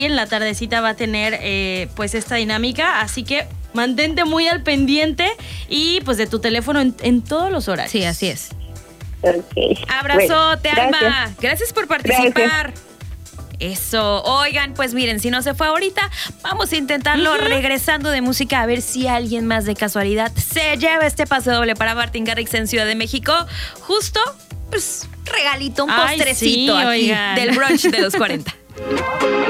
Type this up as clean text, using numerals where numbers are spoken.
Y en la tardecita va a tener pues esta dinámica, así que mantente muy al pendiente y pues de tu teléfono en todos los horarios. Sí, así es. Ok. Abrazote, Bueno, Alma. Gracias por participar. Gracias. Eso. Oigan, pues miren, si no se fue ahorita, vamos a intentarlo regresando de música a ver si alguien más de casualidad se lleva este pase doble para Martin Garrix en Ciudad de México. Justo, pues, regalito, un postrecito sí, aquí oigan. del brunch de los 40.